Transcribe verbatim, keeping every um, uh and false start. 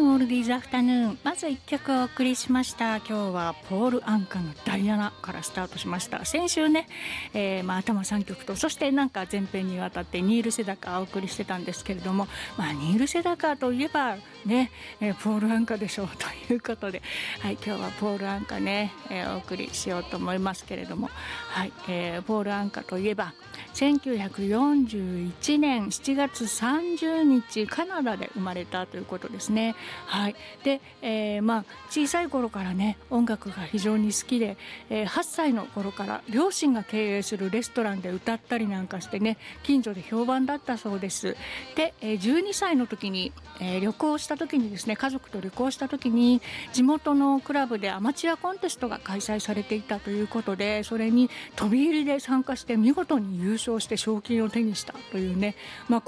オールディーズアフタヌーン、まずいっきょくお送りしました。今日はポール・アンカのダイアナからスタートしました。先週ね、えーまあ、頭さんきょくと、そしてなんか前編にわたってニール・セダカーをお送りしてたんですけれども、まあ、ニール・セダカーといえばね、えー、ポール・アンカでしょうということで、はい、今日はポール・アンカね、えー、お送りしようと思いますけれども、はい、えー、ポール・アンカといえばせんきゅうひゃくよんじゅういちねんしちがつさんじゅうにちカナダで生まれたということですね。はい、で、えーまあ、小さい頃からね音楽が非常に好きで、えー、はっさいの頃から両親が経営するレストランで歌ったりなんかしてね近所で評判だったそうです。で、えー、じゅうにさいの時に、えー、旅行した時にですね家族と旅行した時に地元のクラブでアマチュアコンテストが開催されていたということで、それに飛び入りで参加して見事に優勝して賞金を手にしたというね、まあ、